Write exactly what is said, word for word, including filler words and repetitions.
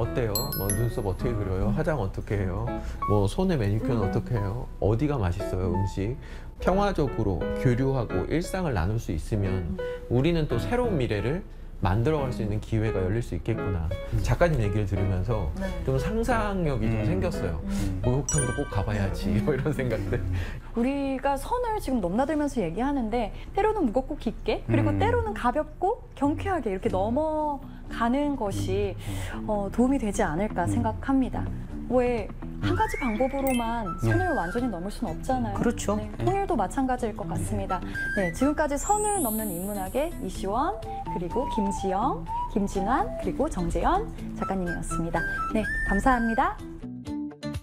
어때요? 뭐 눈썹 어떻게 그려요? 화장 어떻게 해요? 뭐 손에 매니큐어는 음. 어떻게 해요? 어디가 맛있어요? 음식 평화적으로 교류하고 일상을 나눌 수 있으면 우리는 또 새로운 미래를 만들어갈 수 있는 기회가 열릴 수 있겠구나. 작가님 얘기를 들으면서 네. 좀 상상력이 좀 음. 생겼어요. 음. 목욕탕도 꼭 가봐야지 뭐 이런 생각들. 우리가 선을 지금 넘나들면서 얘기하는데 때로는 무겁고 깊게 그리고 음. 때로는 가볍고 경쾌하게 이렇게 넘어가는 것이 어, 도움이 되지 않을까 생각합니다. 왜 한 가지 방법으로만 선을 완전히 넘을 수는 없잖아요. 그렇죠. 네, 통일도 마찬가지일 것 같습니다. 네, 지금까지 선을 넘는 인문학의 이시원, 그리고 김지영, 김진환, 그리고 정재현 작가님이었습니다. 네, 감사합니다.